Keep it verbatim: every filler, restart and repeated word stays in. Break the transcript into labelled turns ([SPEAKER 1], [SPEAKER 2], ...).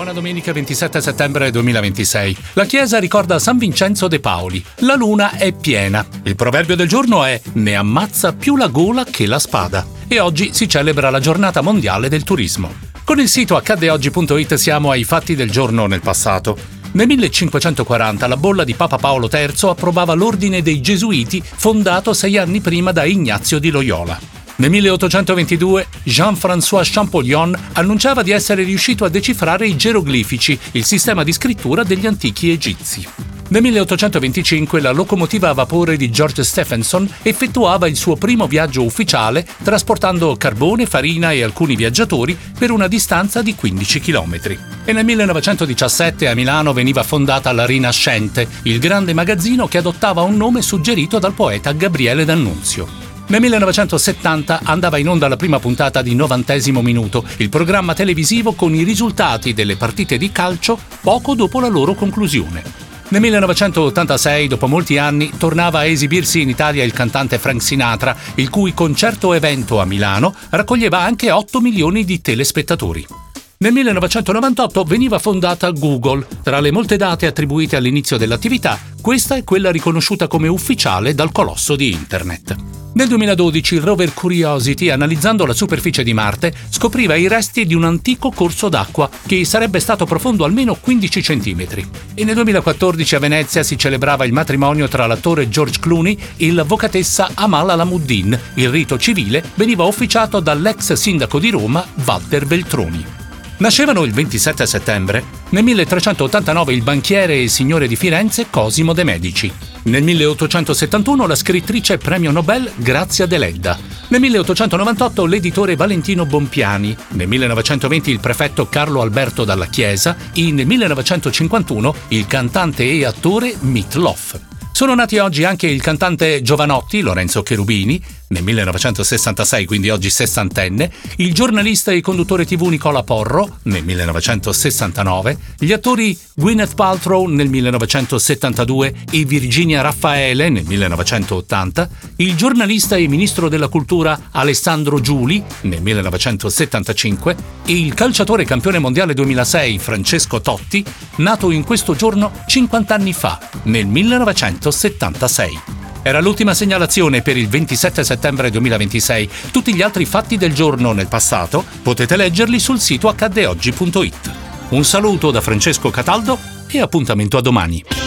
[SPEAKER 1] Buona domenica ventisette settembre duemilaventisei. La Chiesa ricorda San Vincenzo de Paoli. La luna è piena. Il proverbio del giorno è: ne ammazza più la gola che la spada. E oggi si celebra la giornata mondiale del turismo. Con il sito accadde oggi punto it siamo ai fatti del giorno nel passato. Nel millecinquecentoquaranta la bolla di Papa Paolo terzo approvava l'ordine dei Gesuiti, fondato sei anni prima da Ignazio di Loyola. Nel milleottocentoventidue Jean-François Champollion annunciava di essere riuscito a decifrare i geroglifici, il sistema di scrittura degli antichi egizi. Nel milleottocentoventicinque la locomotiva a vapore di George Stephenson effettuava il suo primo viaggio ufficiale trasportando carbone, farina e alcuni viaggiatori per una distanza di quindici chilometri. E nel millenovecentodiciassette a Milano veniva fondata la Rinascente, il grande magazzino che adottava un nome suggerito dal poeta Gabriele D'Annunzio. Nel millenovecentosettanta andava in onda la prima puntata di Novantesimo Minuto, il programma televisivo con i risultati delle partite di calcio poco dopo la loro conclusione. Nel millenovecentottantasei, dopo molti anni, tornava a esibirsi in Italia il cantante Frank Sinatra, il cui concerto evento a Milano raccoglieva anche otto milioni di telespettatori. Nel millenovecentonovantotto veniva fondata Google. Tra le molte date attribuite all'inizio dell'attività, questa è quella riconosciuta come ufficiale dal colosso di Internet. Nel duemiladodici il rover Curiosity, analizzando la superficie di Marte, scopriva i resti di un antico corso d'acqua che sarebbe stato profondo almeno quindici centimetri. E nel duemilaquattordici a Venezia si celebrava il matrimonio tra l'attore George Clooney e l'avvocatessa Amal Alamuddin. Il rito civile veniva officiato dall'ex sindaco di Roma Walter Veltroni. Nascevano il ventisette settembre. Nel milletrecentottantanove il banchiere e signore di Firenze Cosimo de' Medici. Nel milleottocentosettantuno la scrittrice premio Nobel Grazia Deledda. Nel milleottocentonovantotto l'editore Valentino Bompiani. Nel millenovecentoventi il prefetto Carlo Alberto Dalla Chiesa e nel millenovecentocinquantuno il cantante e attore Meat Loaf. Sono nati oggi anche il cantante Giovanotti, Lorenzo Cherubini, nel millenovecentosessantasei, quindi oggi sessantenne, il giornalista e conduttore tivù Nicola Porro, nel millenovecentosessantanove, gli attori Gwyneth Paltrow nel millenovecentosettantadue e Virginia Raffaele nel millenovecentottanta, il giornalista e ministro della cultura Alessandro Giuli nel millenovecentosettantacinque e il calciatore campione mondiale duemilasei Francesco Totti, nato in questo giorno cinquanta anni fa, nel millenovecentosettantasei. Era l'ultima segnalazione per il ventisette settembre duemilaventisei. Tutti gli altri fatti del giorno nel passato potete leggerli sul sito accadde oggi punto it. Un saluto da Francesco Cataldo e appuntamento a domani.